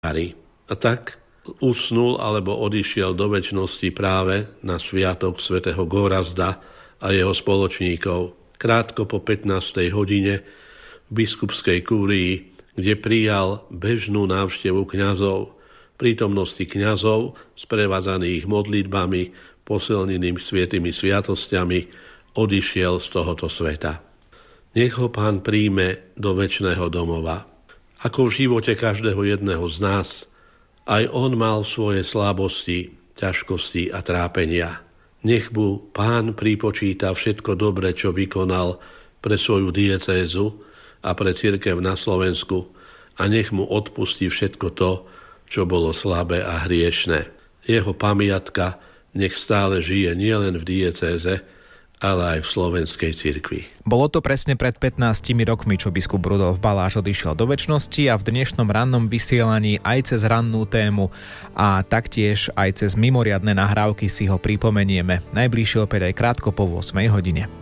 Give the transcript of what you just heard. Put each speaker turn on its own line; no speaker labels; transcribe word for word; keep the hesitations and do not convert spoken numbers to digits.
A tak usnul alebo odišiel do večnosti práve na sviatok svätého Gorazda a jeho spoločníkov. Krátko po pätnástej hodine v biskupskej kúrii, kde prijal bežnú návštevu kňazov, prítomnosti kňazov sprevádzaných modlitbami, posilneným svätými sviatosťami, odišiel z tohoto sveta. Nech ho Pán príjme do večného domova. Ako v živote každého jedného z nás, aj on mal svoje slabosti, ťažkosti a trápenia. Nech mu Pán pripočíta všetko dobre, čo vykonal pre svoju diecézu a pre cirkev na Slovensku, a nech mu odpustí všetko to, čo bolo slabé a hriešne. Jeho pamiatka nech stále žije nielen v diecéze, ale aj v slovenskej cirkvi.
Bolo to presne pred pätnástimi rokmi, čo biskup Rudolf Baláš odišiel do večnosti, a v dnešnom rannom vysielaní aj cez rannú tému a taktiež aj cez mimoriadne nahrávky si ho pripomenieme. Najbližšie opäť aj krátko po ôsmej hodine.